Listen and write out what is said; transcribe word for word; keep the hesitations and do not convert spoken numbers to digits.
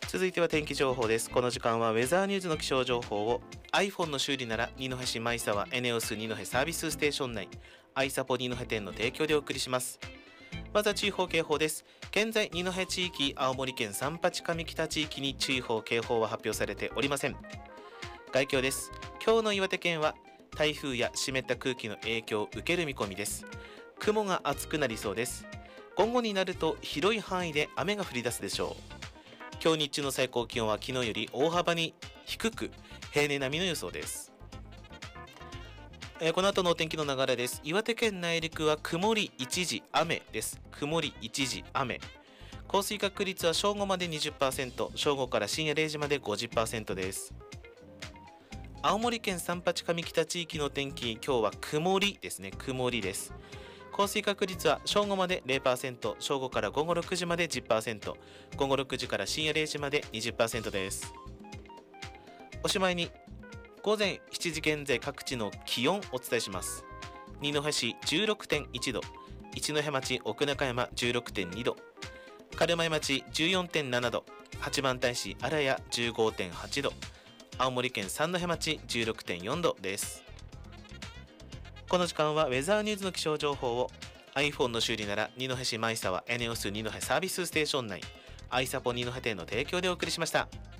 続いては天気情報です。この時間はウェザーニューズの気象情報を iPhone の修理なら二戸市舞沢エネオス二戸サービスステーション内アイサポ二戸店の提供でお送りします。まずは注意報警報です。現在二戸地域、青森県三八上北地域に注意報警報は発表されておりません。概況です。今日の岩手県は台風や湿った空気の影響を受ける見込みです。雲が厚くなりそうです。午後になると広い範囲で雨が降り出すでしょう。今日日中の最高気温は昨日より大幅に低く平年並みの予想です。えー、この後のお天気の流れです。岩手県内陸は曇り一時雨です。曇り一時雨。降水確率は正午まで にじゅっパーセント、正午から深夜れいじまで ごじゅっパーセント です。青森県三八上北地域の天気、今日は曇りですね。曇りです。降水確率は正午まで れいパーセント、正午から午後ろくじまで じゅっパーセント、午後ろくじから深夜れいじまで にじゅっパーセント です。おしまいに午前しちじ現在各地の気温お伝えします。二戸市 じゅうろくてんいちど、一戸町奥中山 じゅうろくてんにど、軽米町 じゅうよんてんななど、八幡平市荒谷 じゅうごてんはちど、青森県三戸町 じゅうろくてんよんどです。この時間はウェザーニューズの気象情報を iPhone の修理なら二戸市舞沢エネオス二戸サービスステーション内アイサポ二戸店の提供でお送りしました。